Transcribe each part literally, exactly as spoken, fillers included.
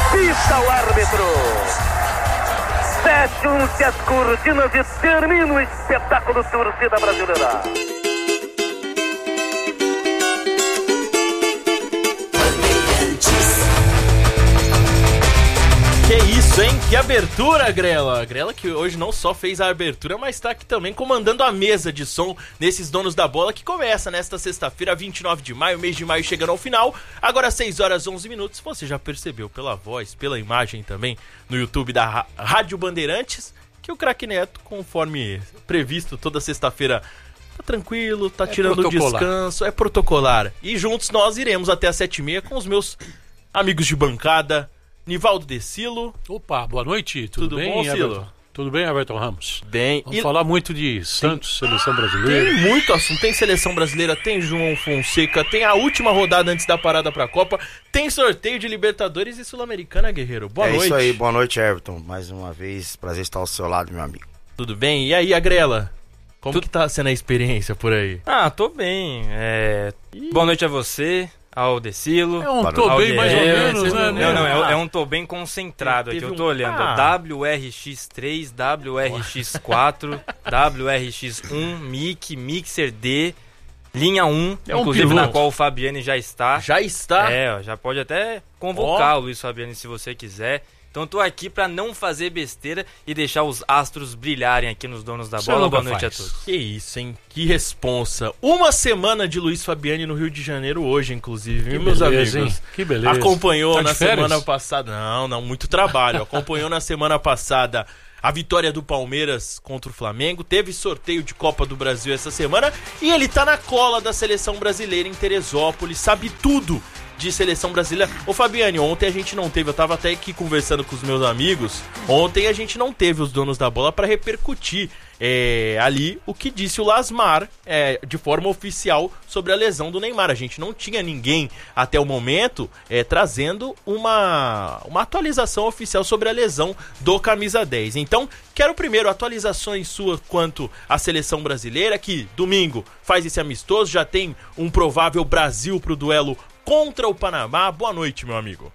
Apita o árbitro. Fecham-se as cortinas e termina o espetáculo torcida brasileira. Que isso, hein? Que abertura, Grela. Grela que hoje não só fez a abertura, mas está aqui também comandando a mesa de som nesses Donos da Bola, que começa nesta sexta-feira, vinte e nove de maio, mês de maio chegando ao final. Agora seis horas e onze minutos. Você já percebeu pela voz, pela imagem também, no YouTube da Rádio Bandeirantes, que o Craque Neto, conforme previsto toda sexta-feira, tá tranquilo, tá é tirando o descanso, é protocolar. E juntos nós iremos até às sete e meia com os meus amigos de bancada, Nivaldo Decilo. Opa, boa noite, tudo, tudo bem, bom, Cilo? Everton? Tudo bem, Everton Ramos? Bem. Vamos e... falar muito de Santos, tem... seleção brasileira. Tem muito assunto, tem seleção brasileira, tem João Fonseca, tem a última rodada antes da parada pra Copa, tem sorteio de Libertadores e Sul-Americana, Guerreiro. Boa é noite. É isso aí, boa noite, Everton. Mais uma vez, prazer estar ao seu lado, meu amigo. Tudo bem? E aí, Agrela? Como tu... que tá sendo a experiência por aí? Ah, tô bem. É... Boa noite a você, ao Decilo. É um tô bem mais ou menos, né? Não, não, é, é um tô bem concentrado aqui. Eu tô olhando. Ah. W R X três, W R X quatro, W R X um, Mic, Mixer D, linha um, é um inclusive piloto. Na qual o Fabiani já está. Já está? É, ó, já pode até convocar oh. o Luiz Fabiani se você quiser. Então tô aqui pra não fazer besteira e deixar os astros brilharem aqui nos Donos da Bola. Boa noite a todos. Que isso, hein? Que responsa. Uma semana de Luiz Fabiani no Rio de Janeiro hoje, inclusive, que meus beleza, amigos. Hein? Que beleza. Acompanhou tá na férias? semana passada. Não, não, muito trabalho. Acompanhou na semana passada a vitória do Palmeiras contra o Flamengo. Teve sorteio de Copa do Brasil essa semana. E ele tá na cola da seleção brasileira em Teresópolis. Sabe tudo de seleção brasileira. Ô Fabiane, ontem a gente não teve, eu tava até aqui conversando com os meus amigos, ontem a gente não teve os Donos da Bola para repercutir é, ali o que disse o Lasmar é, de forma oficial sobre a lesão do Neymar. A gente não tinha ninguém até o momento é, trazendo uma, uma atualização oficial sobre a lesão do camisa dez. Então, quero primeiro atualizações suas quanto à seleção brasileira, que domingo faz esse amistoso, já tem um provável Brasil pro duelo contra o Panamá. Boa noite, meu amigo.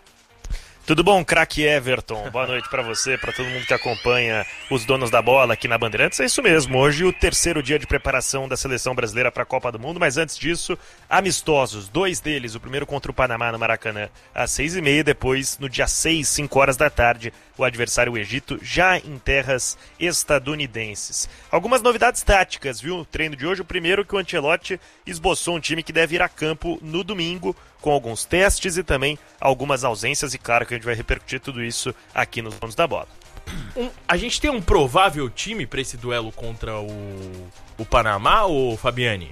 Tudo bom, craque Everton? Boa noite pra você, pra todo mundo que acompanha os Donos da Bola aqui na Bandeirantes. É isso mesmo, hoje o terceiro dia de preparação da seleção brasileira pra Copa do Mundo, mas antes disso, amistosos, dois deles, o primeiro contra o Panamá no Maracanã às seis e meia, depois no dia seis, cinco horas da tarde, o adversário o Egito, já em terras estadunidenses. Algumas novidades táticas, viu? No treino de hoje, o primeiro que o Ancelotti esboçou um time que deve ir a campo no domingo, com alguns testes e também algumas ausências, e claro que a gente vai repercutir tudo isso aqui nos Donos da Bola. Um, a gente tem um provável time para esse duelo contra o, o Panamá, ou Fabiani?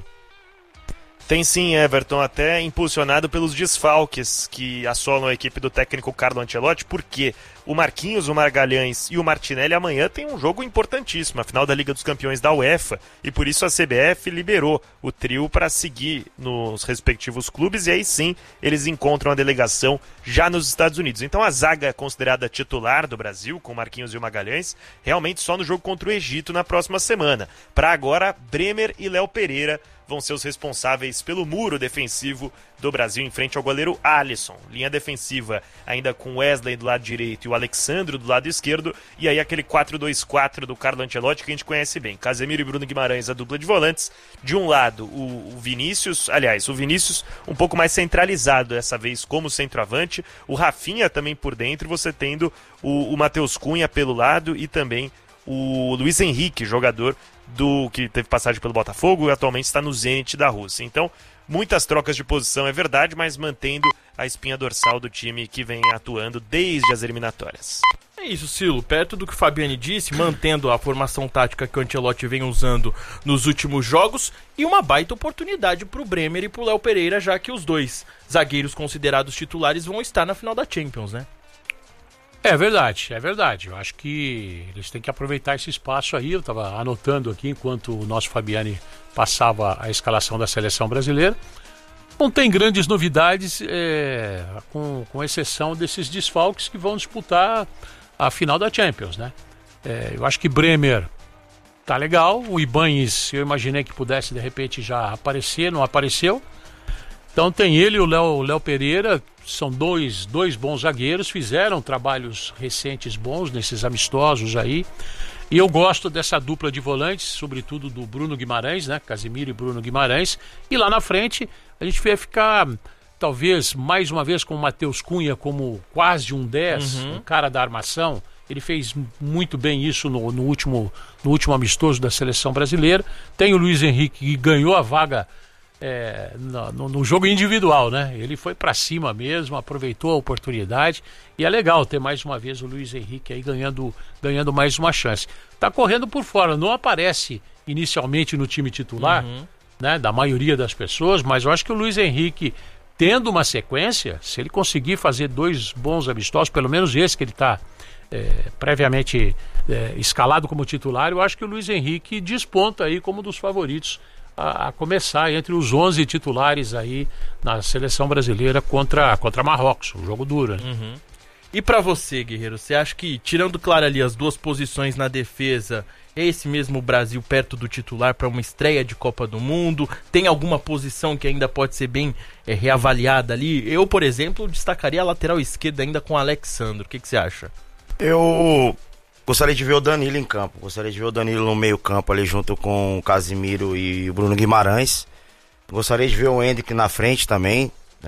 Tem sim, Everton, até impulsionado pelos desfalques que assolam a equipe do técnico Carlo Ancelotti, porque o Marquinhos, o Magalhães e o Martinelli amanhã tem um jogo importantíssimo, a final da Liga dos Campeões da UEFA, e por isso a C B F liberou o trio para seguir nos respectivos clubes, e aí sim eles encontram a delegação já nos Estados Unidos. Então a zaga considerada titular do Brasil, com o Marquinhos e o Magalhães, realmente só no jogo contra o Egito na próxima semana. Para agora, Bremer e Léo Pereira vão ser os responsáveis pelo muro defensivo do Brasil em frente ao goleiro Alisson. Linha defensiva ainda com Wesley do lado direito e o Alexandro do lado esquerdo, e aí aquele quatro dois quatro do Carlo Ancelotti que a gente conhece bem. Casemiro e Bruno Guimarães, a dupla de volantes. De um lado o, o Vinícius, aliás, o Vinícius um pouco mais centralizado dessa vez como centroavante, o Rafinha também por dentro, você tendo o, o Matheus Cunha pelo lado e também o Luiz Henrique, jogador do que teve passagem pelo Botafogo e atualmente está no Zenit da Rússia. Então, muitas trocas de posição, é verdade, mas mantendo a espinha dorsal do time que vem atuando desde as eliminatórias. É isso, Silo. Perto do que o Fabiani disse, mantendo a formação tática que o Ancelotti vem usando nos últimos jogos, e uma baita oportunidade para o Bremer e para o Léo Pereira, já que os dois zagueiros considerados titulares vão estar na final da Champions, né? É verdade, é verdade. Eu acho que eles têm que aproveitar esse espaço aí. Eu estava anotando aqui enquanto o nosso Fabiani passava a escalação da seleção brasileira. Não tem grandes novidades, é, com, com exceção desses desfalques que vão disputar a final da Champions, né? É, eu acho que Bremer tá legal. O Ibañez, eu imaginei que pudesse de repente já aparecer, não apareceu. Então tem ele e o Léo, Léo Pereira, são dois, dois bons zagueiros, fizeram trabalhos recentes bons nesses amistosos aí. E eu gosto dessa dupla de volantes, sobretudo do Bruno Guimarães, né? Casemiro e Bruno Guimarães. E lá na frente a gente vai ficar, talvez, mais uma vez com o Matheus Cunha como quase um dez, Uhum. um cara da armação. Ele fez muito bem isso no, no, último, no último amistoso da seleção brasileira. Tem o Luiz Henrique, que ganhou a vaga é, no, no jogo individual, né? Ele foi para cima mesmo, aproveitou a oportunidade. E é legal ter mais uma vez o Luiz Henrique aí ganhando, ganhando mais uma chance. Tá correndo por fora, não aparece inicialmente no time titular, Uhum. né, da maioria das pessoas, mas eu acho que o Luiz Henrique, tendo uma sequência, se ele conseguir fazer dois bons amistosos, pelo menos esse que ele está é, previamente é, escalado como titular, eu acho que o Luiz Henrique desponta aí como um dos favoritos a, a começar entre os onze titulares aí na seleção brasileira contra, contra Marrocos, um jogo duro, né? Uhum. E pra você, Guerreiro, você acha que, tirando claro ali as duas posições na defesa, é esse mesmo Brasil perto do titular para uma estreia de Copa do Mundo? Tem alguma posição que ainda pode ser bem é, reavaliada ali? Eu, por exemplo, destacaria a lateral esquerda ainda com o Alexandre. O que, que você acha? Eu gostaria de ver o Danilo em campo. Gostaria de ver o Danilo no meio campo ali junto com o Casemiro e o Bruno Guimarães. Gostaria de ver o Endrick na frente também.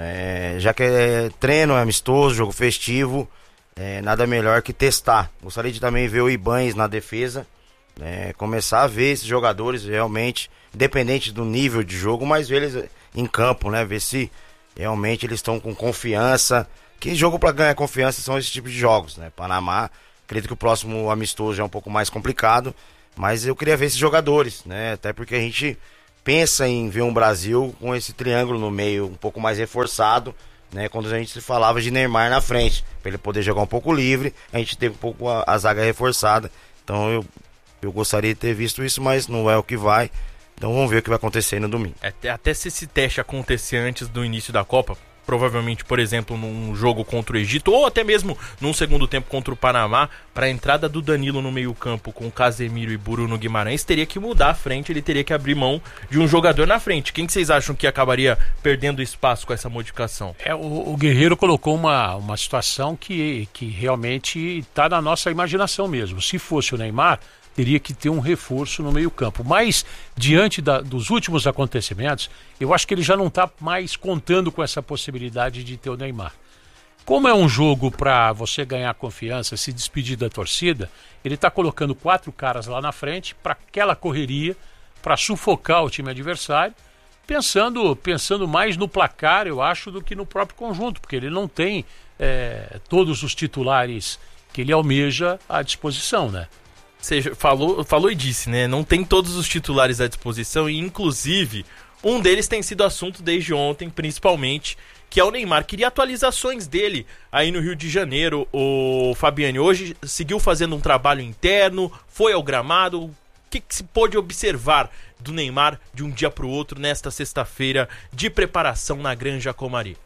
É, já que é treino, é amistoso, jogo festivo, é, nada melhor que testar. Gostaria de também ver o Ibañez na defesa, é, começar a ver esses jogadores realmente, independente do nível de jogo, mas ver eles em campo, né? Ver se realmente eles estão com confiança. Que jogo para ganhar confiança são esses tipos de jogos, né? Panamá, acredito que o próximo amistoso já é um pouco mais complicado, mas eu queria ver esses jogadores, né? Até porque a gente pensa em ver um Brasil com esse triângulo no meio um pouco mais reforçado, né? Quando a gente falava de Neymar na frente, para ele poder jogar um pouco livre, a gente teve um pouco a, a zaga reforçada. Então eu, eu gostaria de ter visto isso, mas não é o que vai. Então vamos ver o que vai acontecer no domingo. Até, até se esse teste acontecer antes do início da Copa, provavelmente, por exemplo, num jogo contra o Egito, ou até mesmo num segundo tempo contra o Panamá, para a entrada do Danilo no meio-campo com Casemiro e Bruno Guimarães, teria que mudar a frente, ele teria que abrir mão de um jogador na frente. Quem que vocês acham que acabaria perdendo espaço com essa modificação? É, o, o Guerreiro colocou uma, uma situação que, que realmente está na nossa imaginação mesmo. Se fosse o Neymar, teria que ter um reforço no meio-campo. Mas, diante da, dos últimos acontecimentos, eu acho que ele já não está mais contando com essa possibilidade de ter o Neymar. Como é um jogo para você ganhar confiança, se despedir da torcida, ele está colocando quatro caras lá na frente para aquela correria, para sufocar o time adversário, pensando, pensando mais no placar, eu acho, do que no próprio conjunto, porque ele não tem é, todos os titulares que ele almeja à disposição, né? Você falou, falou e disse, né? Não tem todos os titulares à disposição e, inclusive, um deles tem sido assunto desde ontem, principalmente, que é o Neymar. Queria atualizações dele aí no Rio de Janeiro. O Fabiani hoje seguiu fazendo um trabalho interno, foi ao gramado. O que, que se pôde observar do Neymar de um dia para o outro nesta sexta-feira de preparação na Granja Comari?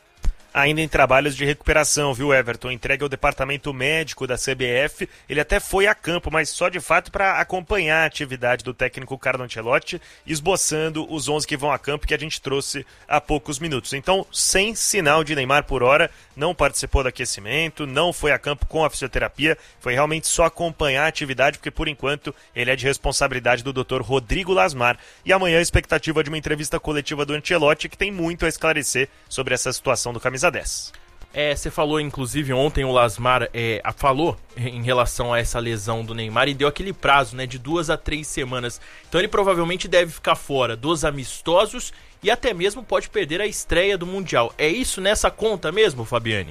Ainda em trabalhos de recuperação, viu, Everton? Entregue ao departamento médico da C B F. Ele até foi a campo, mas só de fato para acompanhar a atividade do técnico Carlo Ancelotti, esboçando os onze que vão a campo que a gente trouxe há poucos minutos. Então, sem sinal de Neymar por hora, não participou do aquecimento, não foi a campo com a fisioterapia, foi realmente só acompanhar a atividade, porque por enquanto ele é de responsabilidade do doutor Rodrigo Lasmar. E amanhã a expectativa de uma entrevista coletiva do Ancelotti, que tem muito a esclarecer sobre essa situação do camisa dez. É, você falou, inclusive, ontem o Lasmar é, falou em relação a essa lesão do Neymar e deu aquele prazo, né, de duas a três semanas. Então ele provavelmente deve ficar fora dos amistosos e até mesmo pode perder a estreia do Mundial. É isso nessa conta mesmo, Fabiani?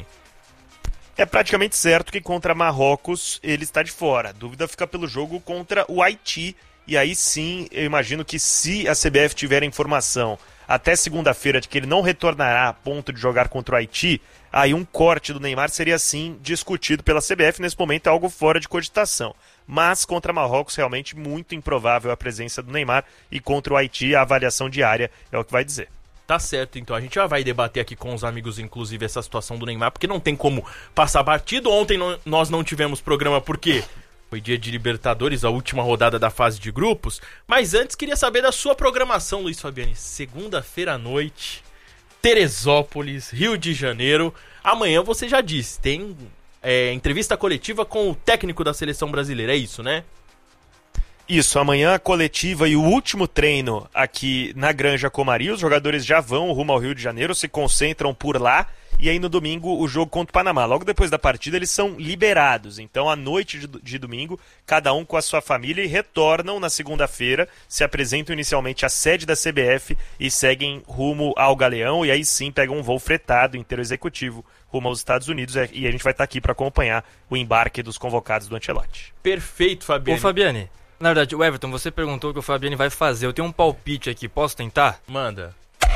É praticamente certo que contra Marrocos ele está de fora. A dúvida fica pelo jogo contra o Haiti. E aí sim, eu imagino que se a C B F tiver informação até segunda-feira de que ele não retornará a ponto de jogar contra o Haiti, aí um corte do Neymar seria sim discutido pela C B F. Nesse momento é algo fora de cogitação. Mas contra Marrocos realmente muito improvável a presença do Neymar, e contra o Haiti a avaliação diária é o que vai dizer. Tá certo, então a gente já vai debater aqui com os amigos, inclusive, essa situação do Neymar, porque não tem como passar batido. Ontem não, nós não tivemos programa porque foi dia de Libertadores, a última rodada da fase de grupos. Mas antes queria saber da sua programação, Luiz Fabiani. Segunda-feira à noite Teresópolis, Rio de Janeiro. Amanhã você já disse, tem é, entrevista coletiva com o técnico da seleção brasileira, é isso, né? Isso, amanhã a coletiva e o último treino aqui na Granja Comari. Os jogadores já vão rumo ao Rio de Janeiro, se concentram por lá. E aí no domingo o jogo contra o Panamá. Logo depois da partida eles são liberados. Então à noite de, de domingo, cada um com a sua família e retornam na segunda-feira. Se apresentam inicialmente à sede da C B F e seguem rumo ao Galeão. E aí sim pegam um voo fretado inteiro executivo rumo aos Estados Unidos. E a gente vai estar aqui para acompanhar o embarque dos convocados do Ancelotti. Perfeito, Fabiane. Ô Fabiane, na verdade, o Everton, você perguntou o que o Fabiane vai fazer. Eu tenho um palpite aqui, posso tentar? Manda.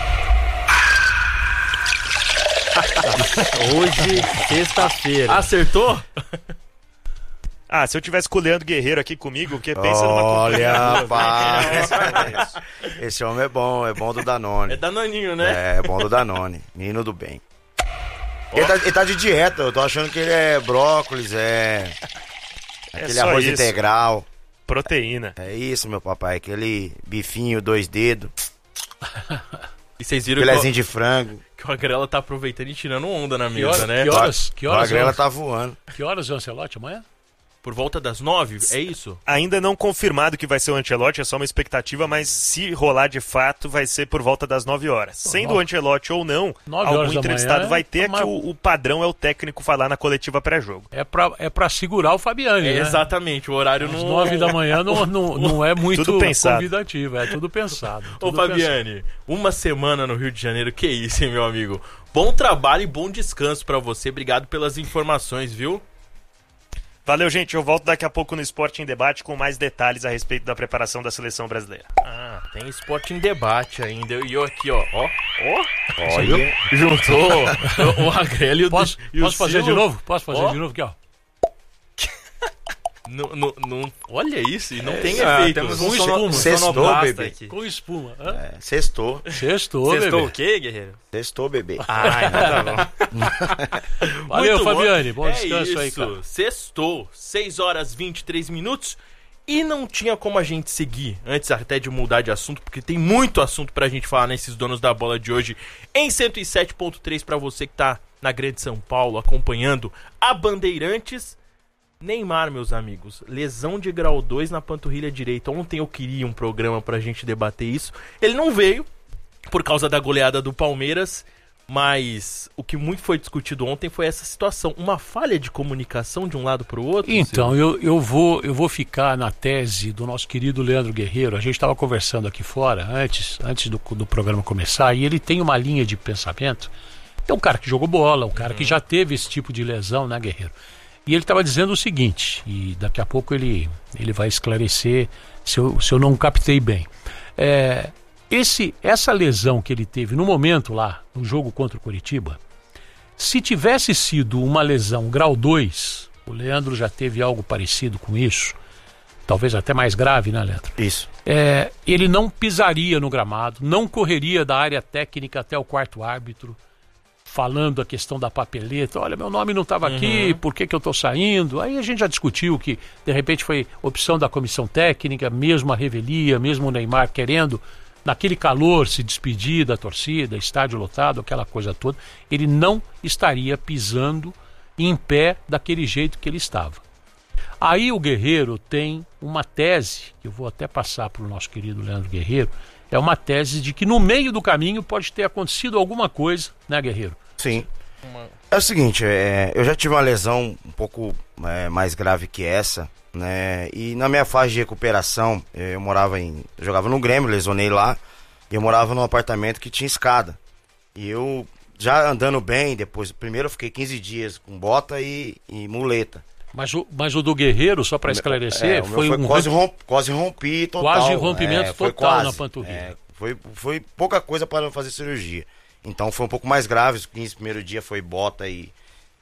Hoje, sexta-feira. Acertou? Ah, se eu tivesse com o Leandro Guerreiro aqui comigo, que pensa Olha, numa... rapaz. Esse homem é bom, é bom do Danone. É Danoninho, né? É, é bom do Danone. Menino do bem. Ele tá, ele tá de dieta, eu tô achando que ele é brócolis, é... Aquele É arroz isso. integral. Proteína. É isso, meu papai. Aquele bifinho, dois dedos. E vocês viram Filezinho que, de frango. o, que o Agrela tá aproveitando e tirando onda na Que, mesa, hora, né? que horas? Que A horas, grela é o- tá voando. que horas é o Ancelotti amanhã? Por volta das nove, é isso? Ainda não confirmado que vai ser o Ancelotti, é só uma expectativa, mas se rolar de fato, vai ser por volta das nove horas. Sendo nove- o Ancelotti ou não, nove algum horas da entrevistado manhã, vai ter uma- que o, o padrão é o técnico falar na coletiva pré-jogo. É pra, é pra segurar o Fabiane, É, né? exatamente, o horário Às não... nove da manhã não, não, não é muito Tudo pensado. convidativo, é tudo pensado. Ô tudo Fabiane, uma semana no Rio de Janeiro, que isso, hein, meu amigo? Bom trabalho e bom descanso pra você, obrigado pelas informações, viu? Valeu, gente. Eu volto daqui a pouco no Esporte em Debate com mais detalhes a respeito da preparação da seleção brasileira. Ah, tem esporte em debate ainda. E eu aqui, ó, ó, ó. Olha. Juntou o, o Agrela e o, Posso, e o posso fazer Silo. de novo? Posso fazer Ó. de novo aqui, ó. Não, não, não- olha isso, e não tem Ah, efeito. temos Com um sono, espuma. Sextou, sonoplasta bebê. aqui. Com espuma. Hã? É, sextou. Sextou, Sextou bebê. o quê, Guerreiro? Sextou, bebê. Ah, então tá bom. Valeu, Muito bom. Fabiane. Bom É descanso aí, isso. cara. Sextou, seis horas e vinte e três minutos. E não tinha como a gente seguir, antes até de mudar de assunto, porque tem muito assunto pra gente falar nesses donos da bola de hoje, em cento e sete ponto três pra você que tá na Grande São Paulo, acompanhando a Bandeirantes. Neymar, meus amigos, lesão de grau dois na panturrilha direita. Ontem eu queria um programa pra gente debater isso. Ele não veio, por causa da goleada do Palmeiras, mas o que muito foi discutido ontem foi essa situação. Uma falha de comunicação de um lado pro outro? Então, eu, eu, vou, eu vou ficar na tese do nosso querido Leandro Guerreiro. A gente estava conversando aqui fora, antes, antes do, do programa começar, e ele tem uma linha de pensamento. É um cara que jogou bola, um cara que já teve esse tipo de lesão, né, Guerreiro? E ele estava dizendo o seguinte, e daqui a pouco ele, ele vai esclarecer se eu, se eu não captei bem. É, esse, essa lesão que ele teve no momento lá, no jogo contra o Coritiba, se tivesse sido uma lesão grau dois, o Leandro já teve algo parecido com isso, talvez até mais grave, né, Leandro? Isso. É, ele não pisaria no gramado, não correria da área técnica até o quarto árbitro, falando a questão da papeleta, olha, meu nome não estava aqui, por que, que eu estou saindo? Aí a gente já discutiu que, de repente, foi opção da comissão técnica, mesmo a revelia, mesmo o Neymar querendo, naquele calor, se despedir da torcida, estádio lotado, aquela coisa toda, ele não estaria pisando em pé daquele jeito que ele estava. Aí o Guerreiro tem uma tese, que eu vou até passar para o nosso querido Leandro Guerreiro, é uma tese de que no meio do caminho pode ter acontecido alguma coisa, né, Guerreiro? Sim. É o seguinte, é, eu já tive uma lesão um pouco é, mais grave que essa, né? E na minha fase de recuperação, eu morava em. Eu jogava no Grêmio, lesionei lá, e eu morava num apartamento que tinha escada. E eu já andando bem, depois, primeiro eu fiquei quinze dias com bota e, e muleta. Mas o, mas o do Guerreiro, só para esclarecer, É, o meu foi, foi um quase, romp, quase rompi total. Quase rompimento é, foi total quase. na panturrilha. É, foi, foi pouca coisa para fazer cirurgia. Então foi um pouco mais grave. Os quinze primeiro dia foi bota e,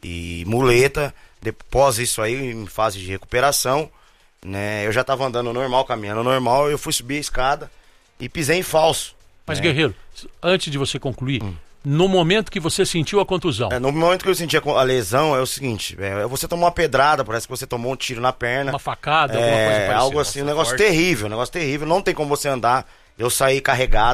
e muleta. Depois isso aí, em fase de recuperação, né, eu já estava andando normal, caminhando normal. Eu fui subir a escada e pisei em falso. Mas, né? Guerreiro, antes de você concluir, Hum. no momento que você sentiu a contusão, É, no momento que eu senti a, a lesão, é o seguinte: é, você tomou uma pedrada, parece que você tomou um tiro na perna. uma facada, alguma coisa É, parecida. algo assim, um negócio forte. terrível, um negócio terrível. Não tem como você andar. Eu saí carregado,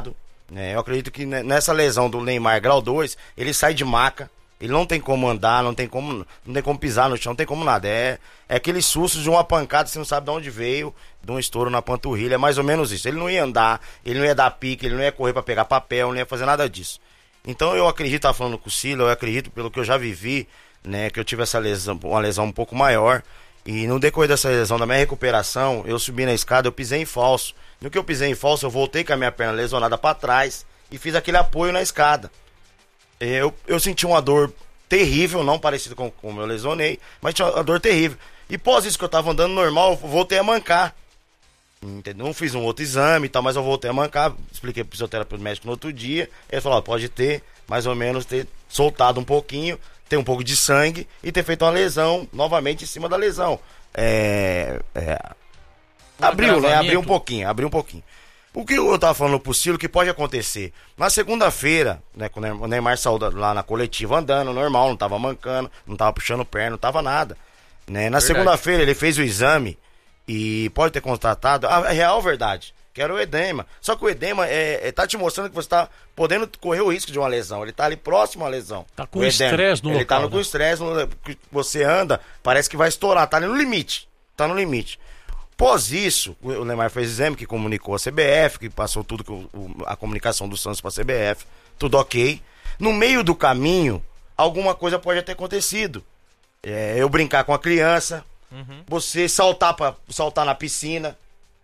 É, eu acredito que nessa lesão do Neymar grau dois, ele sai de maca, ele não tem como andar, não tem como, não tem como pisar no chão, não tem como nada. É, é aquele susto de uma pancada, você não sabe de onde veio, de um estouro na panturrilha, é mais ou menos isso. Ele não ia andar, ele não ia dar pique, ele não ia correr pra pegar papel, não ia fazer nada disso. Então eu acredito, tá falando com o Sila, eu acredito pelo que eu já vivi, né, que eu tive essa lesão, uma lesão um pouco maior, e no decorrer dessa lesão, da minha recuperação, eu subi na escada, eu pisei em falso. No que eu pisei em falso, eu voltei com a minha perna lesionada pra trás e fiz aquele apoio na escada. Eu, eu senti uma dor terrível, não parecido com como eu lesionei, mas tinha uma dor terrível. E pós isso que eu tava andando normal, eu voltei a mancar. Entendeu? Não fiz um outro exame e tal, mas eu voltei a mancar. Expliquei pro fisioterapeuta médico no outro dia. Ele falou, ó, pode ter, mais ou menos, ter soltado um pouquinho, ter um pouco de sangue e ter feito uma lesão novamente em cima da lesão. É... é abriu, né? Abriu um pouquinho, abriu um pouquinho. O que eu tava falando pro Cilo, que pode acontecer? Na segunda-feira, né, quando o Neymar saiu lá na coletiva andando, normal, não tava mancando, não tava puxando perna, não tava nada. Né? Na segunda-feira ele fez o exame e pode ter constatado a real verdade, que era o edema. Só que o edema é, é, tá te mostrando que você tá podendo correr o risco de uma lesão. Ele tá ali próximo à lesão. Tá com estresse no Ele local, tá com estresse, né? Você anda, parece que vai estourar, tá ali no limite. Tá no limite. Após isso, o Neymar fez exame que comunicou a C B F, que passou tudo, que o, a comunicação do Santos pra C B F, tudo ok. No meio do caminho, alguma coisa pode ter acontecido. É, eu brincar com a criança, uhum. Você saltar, pra, saltar na piscina.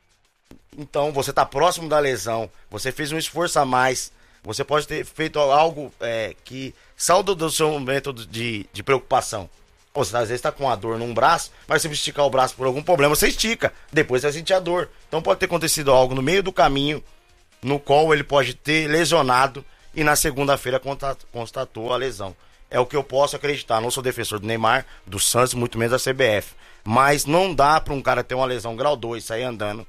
Então, você tá próximo da lesão, você fez um esforço a mais, você pode ter feito algo é, que saldo do seu momento de, de preocupação. Ou você às vezes tá com uma dor num braço, mas se você esticar o braço por algum problema, você estica. Depois você vai sentir a dor. Então pode ter acontecido algo no meio do caminho, no qual ele pode ter lesionado e na segunda-feira constatou a lesão. É o que eu posso acreditar. Não sou defensor do Neymar, do Santos, muito menos da C B F. Mas não dá para um cara ter uma lesão grau dois, sair andando.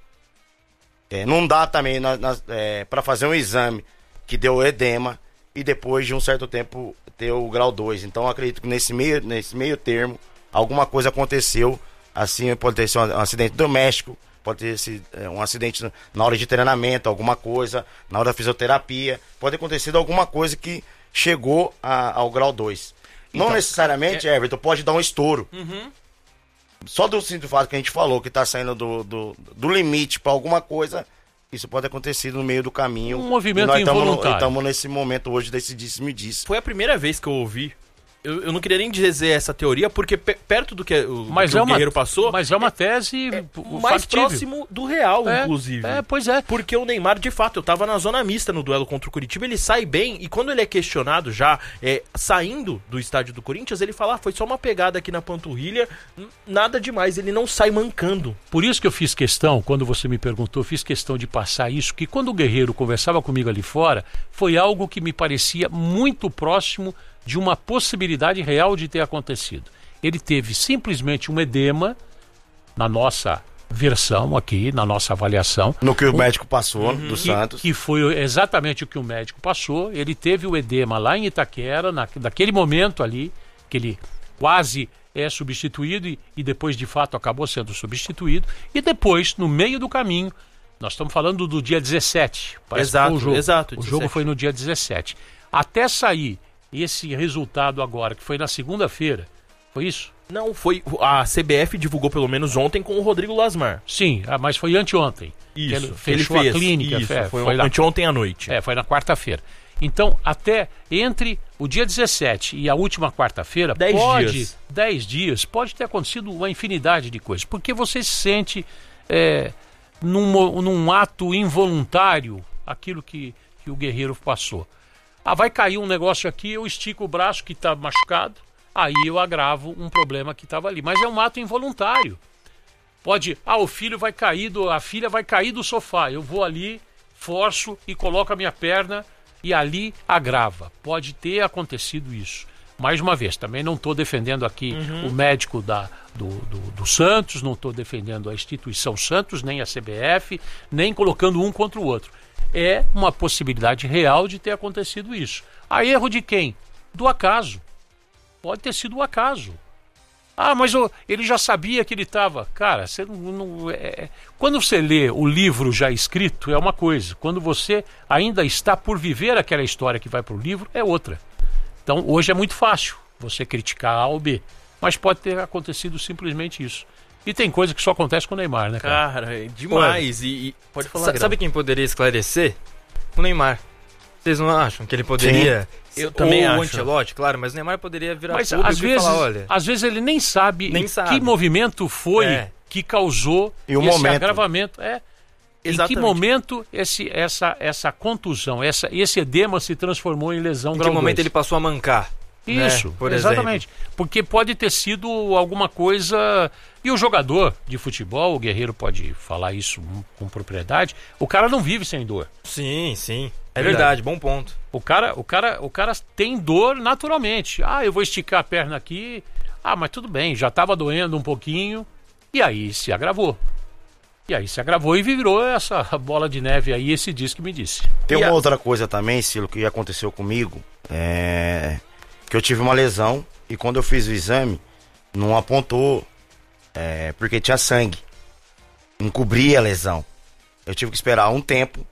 É, não dá também na, na, é, para fazer um exame que deu edema e depois de um certo tempo ter o grau dois. Então eu acredito que nesse meio, nesse meio termo alguma coisa aconteceu, assim, pode ter sido um acidente doméstico, pode ter sido um acidente na hora de treinamento, alguma coisa, na hora da fisioterapia, pode ter acontecido alguma coisa que chegou a, ao grau dois. Então, não necessariamente, é... Everton, pode dar um estouro. Uhum. Só do simples fato que a gente falou, que tá saindo do, do, do limite para alguma coisa, isso pode ter acontecido no meio do caminho. Um movimento nós involuntário. Estamos nesse momento hoje desse disse-me disse. Foi a primeira vez que eu ouvi. Eu, eu não queria nem dizer essa teoria, porque pe- perto do que o, mas do que é o uma, Guerreiro passou... Mas é uma tese é, é mais factível. próximo do real, é, inclusive. É, pois é. Porque o Neymar, de fato, eu tava na zona mista no duelo contra o Curitiba, ele sai bem, e quando ele é questionado já, é, saindo do estádio do Corinthians, ele fala, ah, foi só uma pegada aqui na panturrilha, nada demais, ele não sai mancando. Por isso que eu fiz questão, quando você me perguntou, eu fiz questão de passar isso, que quando o Guerreiro conversava comigo ali fora, foi algo que me parecia muito próximo de uma possibilidade real de ter acontecido. Ele teve simplesmente um edema, na nossa versão aqui, na nossa avaliação. No que o um, médico passou, uhum, do que, Santos. Que foi exatamente o que o médico passou. Ele teve o edema lá em Itaquera, na, naquele momento ali, que ele quase é substituído e, e depois de fato acabou sendo substituído. E depois, no meio do caminho, nós estamos falando do dia dezessete. Exato, o jogo. exato. O dezessete. jogo foi no dia dezessete. Até sair esse resultado agora, que foi na segunda-feira, foi isso? Não, foi. A C B F divulgou pelo menos ontem com o Rodrigo Lasmar. Sim, mas foi anteontem. Isso, ele fechou ele fez, a clínica. Isso, é, foi, foi na, anteontem à noite. É, foi na quarta-feira. Então, até entre o dia dezessete e a última quarta-feira, dez pode, dias. dez dias, pode ter acontecido uma infinidade de coisas. Porque você se sente é, num, num ato involuntário aquilo que, que o Guerreiro passou. Ah, vai cair um negócio aqui, eu estico o braço que está machucado, aí eu agravo um problema que estava ali. Mas é um ato involuntário. Pode, ah, o filho vai cair, do, a filha vai cair do sofá, eu vou ali, forço e coloco a minha perna e ali agrava. Pode ter acontecido isso. Mais uma vez, também não estou defendendo aqui uhum. o médico da, do, do, do Santos, não estou defendendo a instituição Santos, nem a C B F, nem colocando um contra o outro. É uma possibilidade real de ter acontecido isso. A erro de quem? Do acaso. Pode ter sido o acaso. Ah, mas eu, ele já sabia que ele estava. Cara, você não, não é... quando você lê o livro já escrito é uma coisa. Quando você ainda está por viver aquela história que vai para o livro, é outra. Então hoje é muito fácil você criticar A ou B, mas pode ter acontecido simplesmente isso. E tem coisa que só acontece com o Neymar, né, cara? Cara, é demais. E, e pode falar. Sa- sabe quem poderia esclarecer? O Neymar. Vocês não acham que ele poderia? Sim, eu também ou acho. O Ancelotti, claro, mas o Neymar poderia virar Mas público às e vezes, falar, olha... às vezes ele nem sabe, Nem que sabe. movimento foi É. que causou E o esse momento. agravamento. É. Em Exatamente. que momento esse, essa, essa contusão, essa, esse edema se transformou em lesão Em grau que momento dois? ele passou a mancar? Isso, né? Por exatamente. Porque pode ter sido alguma coisa... E o jogador de futebol, o Guerreiro pode falar isso com propriedade, o cara não vive sem dor. Sim, sim. É Verdade. verdade, bom ponto. O cara, o, cara, o cara tem dor naturalmente. Ah, eu vou esticar a perna aqui. Ah, mas tudo bem, já estava doendo um pouquinho. E aí se agravou. E aí se agravou e virou essa bola de neve aí, esse disco que me disse. Tem E uma a- outra coisa também, Silo, que aconteceu comigo. É... Que eu tive uma lesão e quando eu fiz o exame, não apontou, é... porque tinha sangue. Encobria a lesão. Eu tive que esperar um tempo,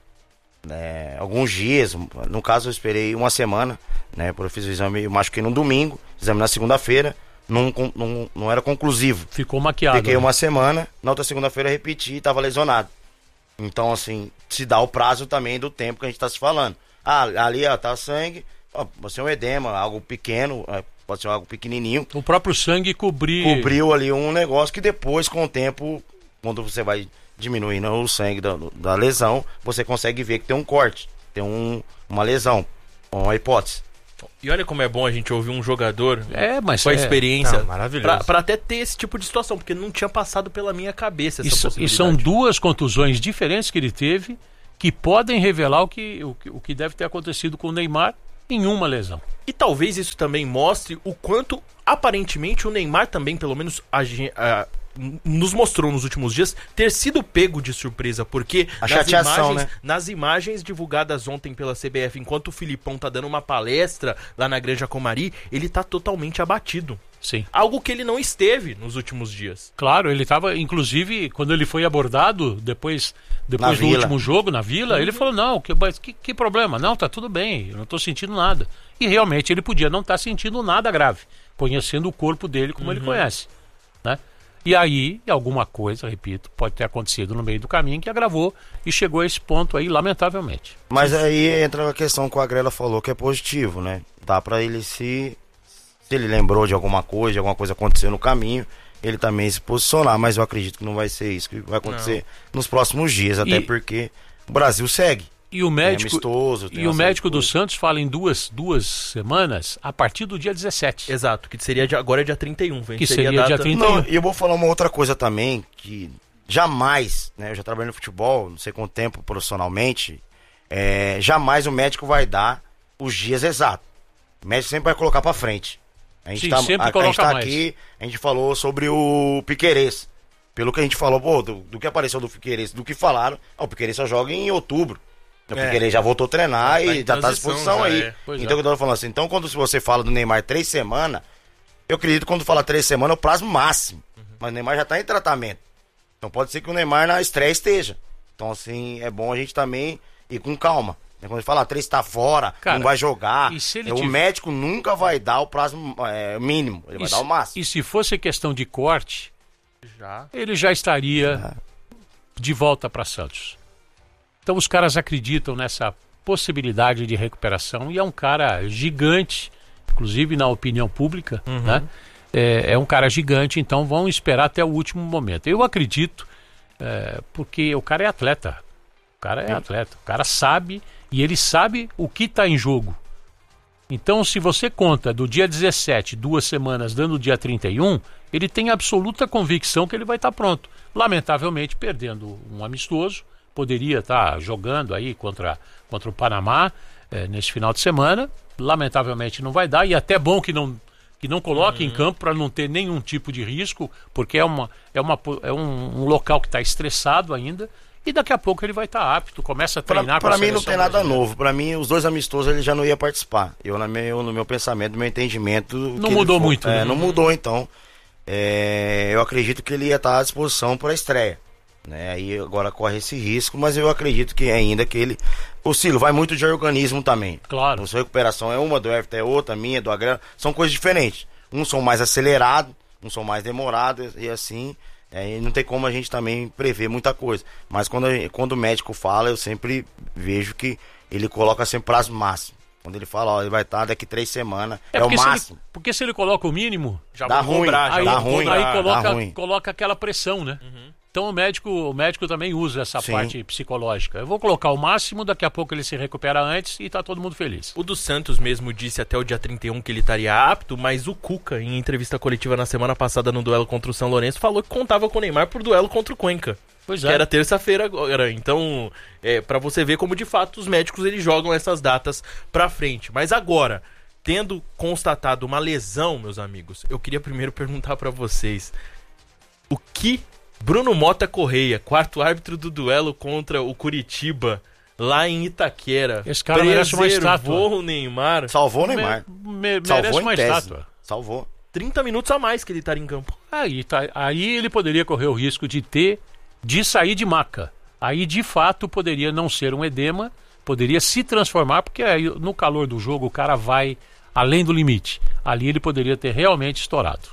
né, alguns dias. No caso, eu esperei uma semana, né? Porque eu fiz o exame, eu machuquei no domingo, exame na segunda-feira, não, não, não era conclusivo. Ficou maquiado. Fiquei né? uma semana, na outra segunda-feira eu repeti e tava lesionado. Então, assim, se dá o prazo também do tempo que a gente tá se falando. Ah, ali, ó, tá sangue, ó, pode ser um edema, algo pequeno, é, pode ser algo pequenininho. O próprio sangue cobrir... Cobriu ali um negócio que depois, com o tempo, quando você vai diminuindo o sangue da, da lesão, você consegue ver que tem um corte, tem um, uma lesão, uma hipótese. E olha como é bom a gente ouvir um jogador É, mas com a é, experiência. Não, maravilhoso. pra, pra até ter esse tipo de situação, porque não tinha passado pela minha cabeça essa E, so- e possibilidade. são duas contusões diferentes que ele teve que podem revelar o que, o, que- o que deve ter acontecido com o Neymar em uma lesão. E talvez isso também mostre o quanto, aparentemente, o Neymar também, pelo menos, a gen- a- n- nos mostrou nos últimos dias ter sido pego de surpresa, porque A nas chateação, imagens, né? nas imagens divulgadas ontem pela C B F, enquanto o Filipão tá dando uma palestra lá na Granja Comari, ele tá totalmente abatido. Sim. Algo que ele não esteve nos últimos dias. Claro, ele estava, inclusive, quando ele foi abordado depois, depois do Vila. último jogo, na Vila, ele falou, não, que, mas que, que problema? Não, tá tudo bem, eu não estou sentindo nada. E realmente ele podia não estar sentindo nada grave, conhecendo o corpo dele como ele conhece, né? E aí, alguma coisa, repito, pode ter acontecido no meio do caminho que agravou e chegou a esse ponto aí, lamentavelmente. Mas aí entra a questão que o Agrela falou, que é positivo, né? Dá pra ele se... Se ele lembrou de alguma coisa, de alguma coisa aconteceu no caminho, ele também se posicionar. Mas eu acredito que não vai ser isso que vai acontecer nos próximos dias, até E- porque o Brasil segue. E o médico, é amistoso, tem e o uma série médico de do coisas. Santos fala em duas, duas semanas a partir do dia dezessete. Exato, que seria dia- agora é dia trinta e um. Que seria dia trinta e um. Não, e eu vou falar uma outra coisa também, que jamais, né? Eu já trabalhei no futebol, não sei quanto tempo profissionalmente, é, jamais o médico vai dar os dias exatos. O médico sempre vai colocar pra frente. A gente Sim, tá, sempre a, a coloca gente tá mais. aqui, a gente falou sobre o Piquerez. Pelo que a gente falou, pô, do, do que apareceu do Piquerez, do que falaram, ó, o Piquerez só joga em outubro. O É. Piquerez já voltou a treinar Já tá e em já tá à transição, disposição já aí. é. Pois Então, é. eu tô falando assim, então quando você fala do Neymar três semanas, eu acredito que quando fala três semanas é o prazo máximo. Uhum. Mas o Neymar já tá em tratamento. Então pode ser que o Neymar na estreia esteja. Então, assim, é bom a gente também ir com calma. Né? Quando ele fala três tá fora, Cara, não vai jogar. e se ele o tiver- médico nunca vai dar o prazo é, mínimo. Ele vai E dar se- o máximo. E se fosse questão de corte, Já. ele já estaria de volta para Santos. Então os caras acreditam nessa possibilidade de recuperação e é um cara gigante, inclusive na opinião pública, né? É, é um cara gigante, então vão esperar até o último momento. Eu acredito, é, porque o cara é atleta. O cara é atleta. O cara sabe e ele sabe o que está em jogo. Então, se você conta do dia dezessete, duas semanas, dando o dia trinta e um, ele tem absoluta convicção que ele vai estar pronto. Lamentavelmente, perdendo um amistoso, poderia estar jogando aí contra, contra o Panamá eh, nesse final de semana. Lamentavelmente não vai dar, e até bom que não, que não coloque em campo para não ter nenhum tipo de risco, porque é, uma, é, uma, é um, um local que está estressado ainda. E daqui a pouco ele vai estar apto, começa a Pra, treinar com a pra mim não seleção tem nada brasileira. novo. Pra mim, os dois amistosos ele já não ia participar. Eu, no meu, no meu pensamento, no meu entendimento. Não que ele mudou for- muito, É, né? não mudou, então. é, eu acredito que ele ia estar à disposição para a estreia. Né? Aí agora corre esse risco, mas eu acredito que ainda que ele... O Silo, vai muito de organismo também. Claro. A sua recuperação é uma, do Everton é outra, a minha, do Agrano, são coisas diferentes. Uns são mais acelerados, uns são mais demorados, e assim, é, não tem como a gente também prever muita coisa. Mas quando, quando o médico fala, eu sempre vejo que ele coloca sempre prazo máximo. Quando ele fala, ó, ele vai estar daqui três semanas, é, é o máximo. Ele, porque se ele coloca o mínimo, já dá ruim, cobrar, aí, dá ruim, aí coloca, dá ruim. coloca aquela pressão, né? Uhum. Então o médico, o médico também usa essa Sim. parte psicológica. Eu vou colocar o máximo, daqui a pouco ele se recupera antes e tá todo mundo feliz. O do Santos mesmo disse até o dia trinta e um que ele estaria apto, mas o Cuca, em entrevista coletiva na semana passada no duelo contra o São Lourenço, falou que contava com o Neymar por duelo contra o Cuenca. Pois que é. era terça-feira agora. Então, é, pra você ver como de fato os médicos eles jogam essas datas pra frente. Mas agora, tendo constatado uma lesão, meus amigos, eu queria primeiro perguntar pra vocês o que Bruno Mota Correia, quarto árbitro do duelo contra o Curitiba, lá em Itaquera, esse cara merece uma estátua. o Neymar. Salvou o Neymar. Me, me, Salvou merece uma tese. estátua. Salvou. trinta minutos a mais que ele estaria em campo. Aí, tá, aí ele poderia correr o risco de ter, de sair de maca. Aí, de fato, poderia não ser um edema, poderia se transformar, porque aí, no calor do jogo o cara vai além do limite. Ali ele poderia ter realmente estourado.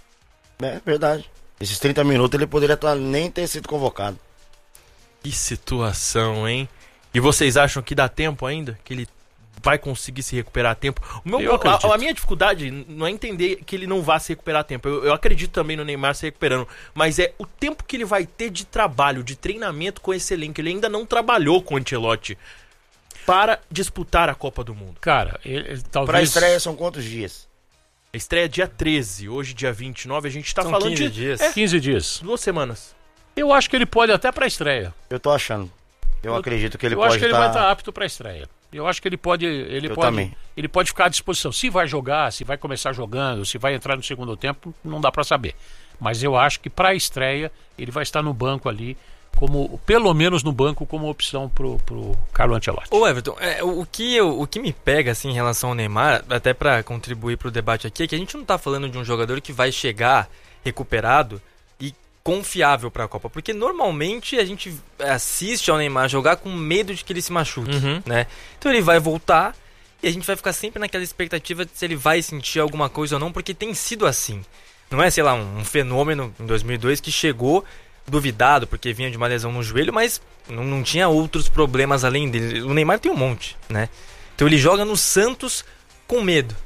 É verdade. Esses trinta minutos ele poderia tá, nem ter sido convocado. Que situação, hein? E vocês acham que dá tempo ainda? Que ele vai conseguir se recuperar a tempo? O meu, Eu acredito. a, a minha dificuldade não é entender que ele não vá se recuperar a tempo. Eu, eu acredito também no Neymar se recuperando. Mas é o tempo que ele vai ter de trabalho, de treinamento com esse elenco. Ele ainda não trabalhou com o Ancelotti para disputar a Copa do Mundo. Cara, ele, ele, talvez... Pra estreia são quantos dias? A estreia é dia treze, hoje dia vinte e nove, a gente tá São falando quinze de dias. É, quinze dias. duas semanas. Eu acho que ele pode até pra estreia. Eu tô achando. Eu, eu acredito que ele eu pode acho que ele tá... vai estar apto pra estreia. Eu acho que ele pode, ele Eu pode, também. ele pode ficar à disposição. Se vai jogar, se vai começar jogando, se vai entrar no segundo tempo, não dá pra saber. Mas eu acho que pra estreia ele vai estar no banco ali, como pelo menos no banco como opção pro, pro Carlo Ancelotti. Ô Everton, é, o, que eu, o que me pega assim em relação ao Neymar, até pra contribuir pro debate aqui, é que a gente não tá falando de um jogador que vai chegar recuperado e confiável pra Copa, porque normalmente a gente assiste ao Neymar jogar com medo de que ele se machuque, Uhum. né? Então ele vai voltar e a gente vai ficar sempre naquela expectativa de se ele vai sentir alguma coisa ou não, porque tem sido assim. Não é, sei lá, um, um fenômeno em dois mil e dois que chegou duvidado porque vinha de uma lesão no joelho, mas não, não tinha outros problemas além dele. O Neymar tem um monte, né? Então ele joga no Santos com medo.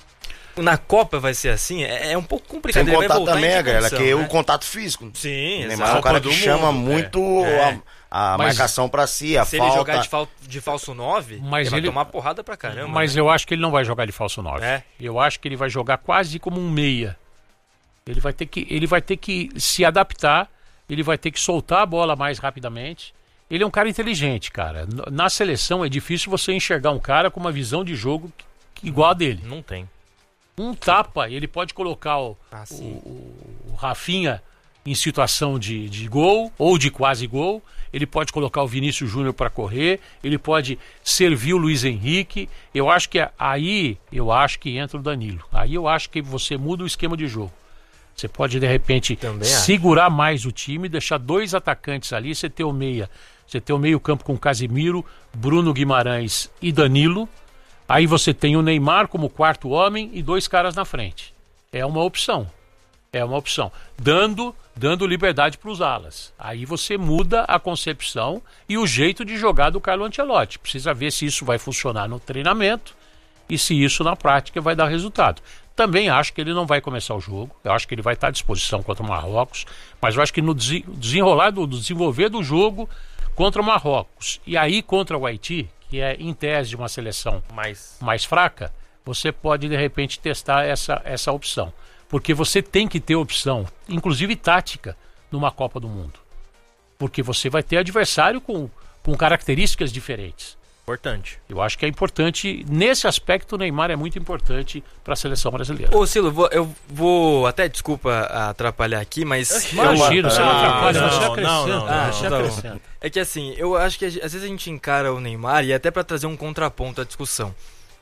Na Copa vai ser assim, é, é um pouco complicado. Sem Ele vai contar voltar também, em que galera, condição, que né? o contato físico. Sim, O Neymar exato. é um cara Copa que do chama Mundo, muito é. a, a Mas- marcação pra si, a Se falta. ele jogar de, fal de falso nove, Mas ele vai ele- tomar porrada pra caramba. Mas né? eu acho que ele não vai jogar de falso nove. É. Eu acho que ele vai jogar quase como um meia. Ele vai ter que, ele vai ter que se adaptar, ele vai ter que soltar a bola mais rapidamente. Ele é um cara inteligente, cara. N- Na seleção é difícil você enxergar um cara com uma visão de jogo que- igual a dele. Não tem. Um tapa, ele pode colocar o, Ah, o, sim. o- o Rafinha em situação de, de gol ou de quase gol. Ele pode colocar o Vinícius Júnior para correr. Ele pode servir o Luiz Henrique. Eu acho que aí, eu acho que entra o Danilo. Aí eu acho que você muda o esquema de jogo. Você pode, de repente, Também acho. segurar mais o time, deixar dois atacantes ali, você ter o meia, você ter o meio-campo com Casimiro, Bruno Guimarães e Danilo. Aí você tem o Neymar como quarto homem e dois caras na frente. É uma opção. É uma opção. Dando, dando liberdade para os alas. Aí você muda a concepção e o jeito de jogar do Carlo Ancelotti. Precisa ver se isso vai funcionar no treinamento e se isso na prática vai dar resultado. Também acho que ele não vai começar o jogo. Eu acho que ele vai estar à disposição contra o Marrocos. Mas eu acho que no desen- desenrolar, do, do desenvolver do jogo contra o Marrocos e aí contra o Haiti, que é em tese uma seleção Mas mais fraca, você pode de repente testar essa, essa opção. Porque você tem que ter opção, inclusive tática, numa Copa do Mundo. Porque você vai ter adversário com, com características diferentes. importante. Eu acho que é importante, nesse aspecto o Neymar é muito importante para a seleção brasileira. Ô, Silo, vou- eu vou até, desculpa atrapalhar aqui, mas... Imagina, você não Ah, atrapalha, não, você não, acrescenta. não, não, Ah, você tá bom. acrescenta. É que assim, eu acho que às vezes a gente encara o Neymar, e até pra trazer um contraponto à discussão,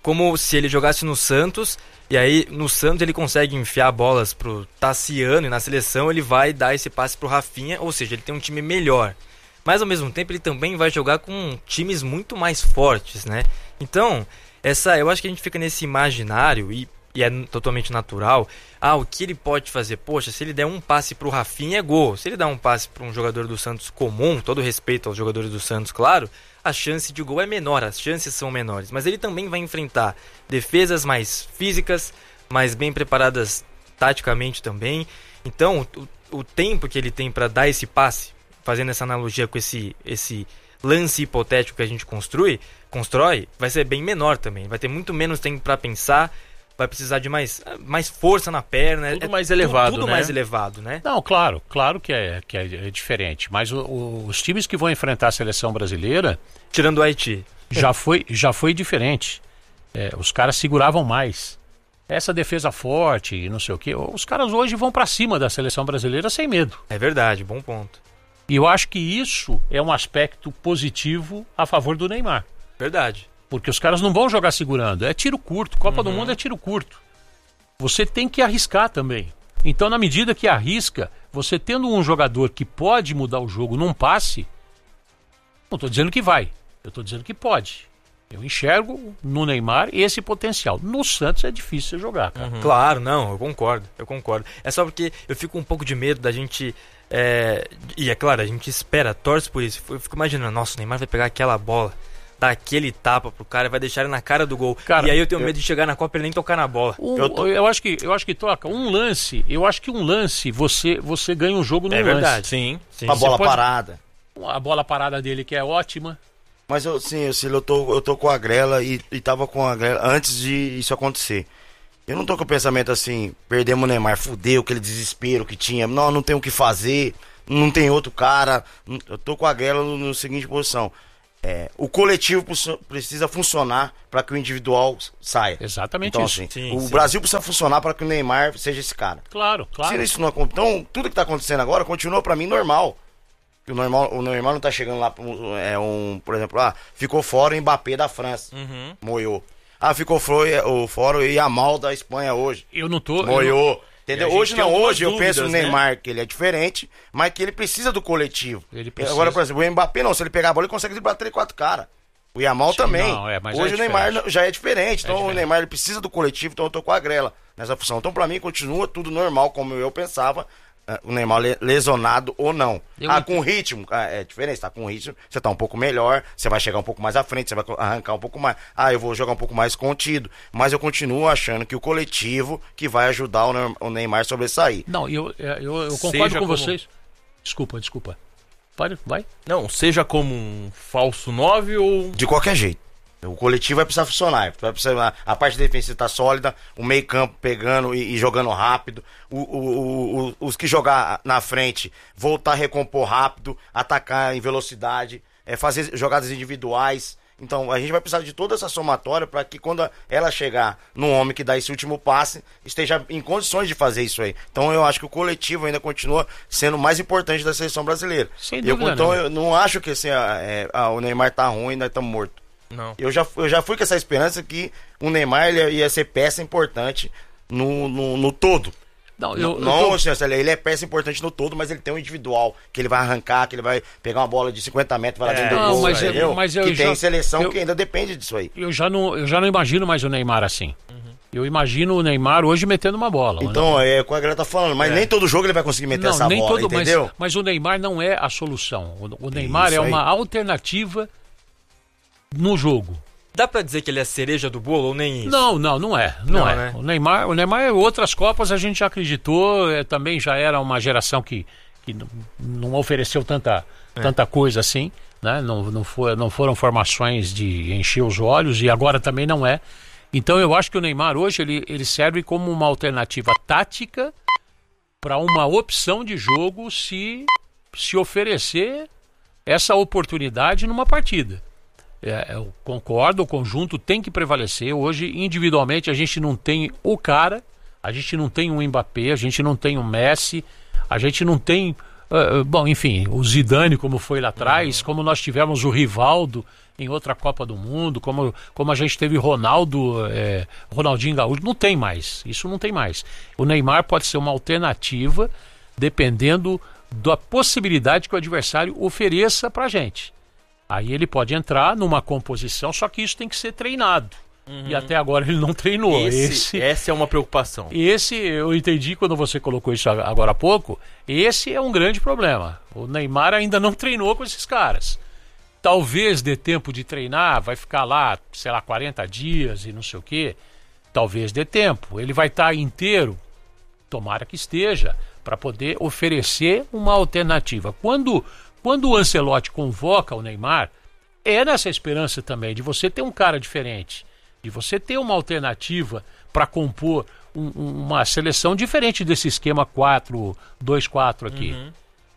como se ele jogasse no Santos, e aí no Santos ele consegue enfiar bolas pro Tassiano, e na seleção ele vai dar esse passe pro Rafinha, ou seja, ele tem um time melhor. Mas ao mesmo tempo ele também vai jogar com times muito mais fortes, né? Então, essa, eu acho que a gente fica nesse imaginário, e, e é totalmente natural, ah, o que ele pode fazer? Poxa, se ele der um passe pro Rafinha é gol. Se ele der um passe para um jogador do Santos comum, todo respeito aos jogadores do Santos, claro, a chance de gol é menor, as chances são menores. Mas ele também vai enfrentar defesas mais físicas, mais bem preparadas taticamente também. Então, o, o tempo que ele tem para dar esse passe, fazendo essa analogia com esse, esse lance hipotético que a gente construi, constrói, vai ser bem menor também. Vai ter muito menos tempo para pensar, vai precisar de mais, mais força na perna. Tudo é, mais elevado, tudo né? mais elevado, né? Não, claro, claro que é, que é, é diferente. Mas o, o, os times que vão enfrentar a seleção brasileira... Tirando o Haiti. Já foi, já foi diferente. É, os caras seguravam mais. Essa defesa forte e não sei o quê. Os caras hoje vão para cima da seleção brasileira sem medo. É verdade, bom ponto. E eu acho que isso é um aspecto positivo a favor do Neymar. Verdade. Porque os caras não vão jogar segurando. É tiro curto. Copa Uhum. do Mundo é tiro curto. Você tem que arriscar também. Então, na medida que arrisca, você tendo um jogador que pode mudar o jogo num passe, não estou dizendo que vai. Eu estou dizendo que pode. Eu enxergo no Neymar esse potencial. No Santos é difícil você jogar, cara. Uhum. Claro, não, eu concordo, eu concordo. É só porque eu fico um pouco de medo da gente... É... E é claro, a gente espera, torce por isso. Eu fico imaginando, nossa, o Neymar vai pegar aquela bola, dar aquele tapa pro cara, vai deixar ele na cara do gol. Cara, e aí eu tenho eu... medo de chegar na Copa e nem tocar na bola. Um, Eu tô- eu, acho que, eu acho que toca um lance. Eu acho que um lance você, você ganha um jogo no É lance. verdade. Sim. Sim, A sim. bola pode- parada. A bola parada dele que é ótima. Mas eu, sim, eu, Cílio, eu tô, eu tô com a grela e, e tava com a grela antes de isso acontecer. Eu não tô com o pensamento assim, perdemos o Neymar, fudeu, aquele desespero que tinha. Não, não tem o que fazer, não tem outro cara. Eu tô com a grela no, no seguinte posição. É, o coletivo precisa- precisa funcionar para que o individual saia. Exatamente Então, isso. assim, Sim, o sim. Brasil precisa funcionar para que o Neymar seja esse cara. Claro, claro. Se isso não acontecer, então tudo que tá acontecendo agora continua pra mim normal. O normal, o Neymar não tá chegando lá, é um, por exemplo, ah, ficou fora o Mbappé da França, Uhum. moiou. Ah, ficou fora o fora o Yamal da Espanha hoje, Eu não tô. eu não- moiou. Entendeu? E a gente Hoje tem não, algumas hoje eu penso no dúvidas, né? Neymar que ele é diferente, mas que ele precisa do coletivo. Ele precisa. Agora, por exemplo, o Mbappé não, se ele pegar a bola ele consegue driblar três, quatro caras. O Yamal Sim, também. não, é, mas Hoje é o Neymar diferente. já é diferente. Então diferente. o Neymar ele precisa do coletivo, então eu tô com a grela nessa função. Então pra mim continua tudo normal, como eu pensava. eh, O Neymar le- lesionado ou não. Eu ah, entendo. com ritmo, ah, é diferente, tá com ritmo, você tá um pouco melhor, você vai chegar um pouco mais à frente, você vai arrancar um pouco mais. Ah, eu vou jogar um pouco mais contido. Mas eu continuo achando que o coletivo que vai ajudar o Ne- o Neymar a sobressair. Não, eu, é, eu, eu concordo Seja com como- vocês. Desculpa, desculpa. Pode, vai. Não, seja como um falso nove ou... De qualquer jeito. O coletivo vai precisar funcionar. Vai precisar, a parte defensiva tá sólida, o meio campo pegando e, e jogando rápido. O, o- o- o- os que jogar na frente voltar a recompor rápido, atacar em velocidade, é, fazer jogadas individuais. Então a gente vai precisar de toda essa somatória para que quando ela chegar no homem que dá esse último passe, esteja em condições de fazer isso aí. Então eu acho que o coletivo ainda continua sendo o mais importante da seleção brasileira. Sem Eu, dúvida então nenhuma. eu não acho que assim, ah, é, ah, o Neymar tá ruim e nós estamos mortos. Não. Eu já, eu já fui com essa esperança que o Neymar ele ia ser peça importante no, no, no todo. Não, eu, eu não, tô- assim, ele é peça importante no todo, mas ele tem um individual que ele vai arrancar, que ele vai pegar uma bola de cinquenta metros, vai lá É, dentro do não, gol, mas eu- entendeu? mas eu que já- tem seleção eu- que ainda depende disso aí. eu já não, eu já não imagino mais o Neymar assim. Eu imagino o Neymar hoje metendo uma bola. Então, é o que a galera tá falando, mas É. nem todo jogo ele vai conseguir meter não, essa nem bola, todo, mas, entendeu? mas o Neymar não é a solução. O, o Neymar Isso é aí. uma alternativa no jogo. Dá pra dizer que ele é a cereja do bolo ou nem isso? Não, não, não é. Não, Não, é. né? O Neymar, o Neymar, outras Copas a gente já acreditou, é, também já era uma geração que, que não, não ofereceu tanta, É. tanta coisa assim, né? Não, não, foi, não foram formações de encher os olhos e agora também não é. Então eu acho que o Neymar hoje ele, ele serve como uma alternativa tática para uma opção de jogo se, se oferecer essa oportunidade numa partida. É, eu concordo, o conjunto tem que prevalecer. Hoje, individualmente, a gente não tem o cara, a gente não tem um Mbappé, a gente não tem um Messi, a gente não tem uh, bom, enfim, o Zidane, como foi lá atrás, uhum. como nós tivemos o Rivaldo em outra Copa do Mundo, como, como a gente teve Ronaldo, é, Ronaldinho Gaúcho, não tem mais, isso não tem mais. O Neymar pode ser uma alternativa dependendo da possibilidade que o adversário ofereça pra gente. Aí ele pode entrar numa composição, só que isso tem que ser treinado. Uhum. E até agora ele não treinou. Esse, esse, essa é uma preocupação. Esse, eu entendi quando você colocou isso agora há pouco, esse é um grande problema. O Neymar ainda não treinou com esses caras. Talvez dê tempo de treinar, vai ficar lá, sei lá, quarenta dias e não sei o quê. Talvez dê tempo. Ele vai estar inteiro, tomara que esteja, para poder oferecer uma alternativa. Quando, quando o Ancelotti convoca o Neymar, é nessa esperança também de você ter um cara diferente, de você ter uma alternativa para compor um, uma seleção diferente desse esquema quatro dois quatro aqui. Uhum.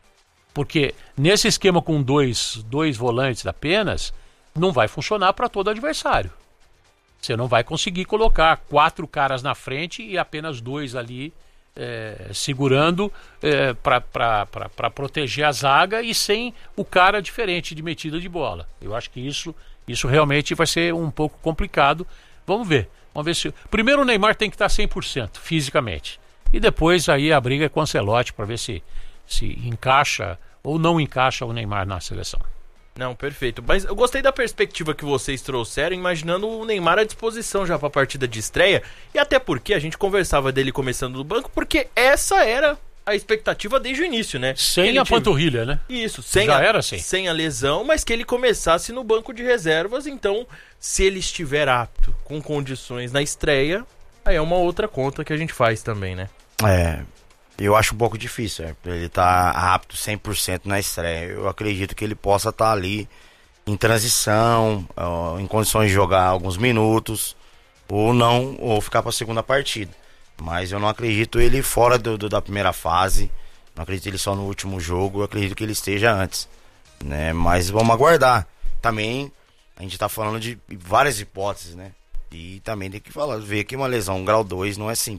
Porque nesse esquema com dois, dois volantes apenas, não vai funcionar para todo adversário. Você não vai conseguir colocar quatro caras na frente e apenas dois ali É, segurando é, para proteger a zaga e sem o cara diferente de metida de bola. Eu acho que isso, isso realmente vai ser um pouco complicado. Vamos ver. Vamos ver se... Primeiro o Neymar tem que estar cem por cento fisicamente. E depois aí a briga é com o Ancelotti para ver se, se encaixa ou não encaixa o Neymar na seleção. Não, perfeito. Mas eu gostei da perspectiva que vocês trouxeram, imaginando o Neymar à disposição já para a partida de estreia. E até porque a gente conversava dele começando no banco, porque essa era a expectativa desde o início, né? Sem a panturrilha, né? Isso, sem já a, era assim. Sem a lesão, mas que ele começasse no banco de reservas. Então, se ele estiver apto, com condições na estreia, aí é uma outra conta que a gente faz também, né? É... Eu acho um pouco difícil, é, ele tá apto cem por cento na estreia. Eu acredito que ele possa estar tá ali em transição, ó, em condições de jogar alguns minutos, ou não, ou ficar para a segunda partida. Mas eu não acredito ele fora do, do, da primeira fase, não acredito ele só no último jogo, eu acredito que ele esteja antes, né? Mas vamos aguardar. Também a gente tá falando de várias hipóteses, né? E também tem que falar, ver que uma lesão grau dois não é simples.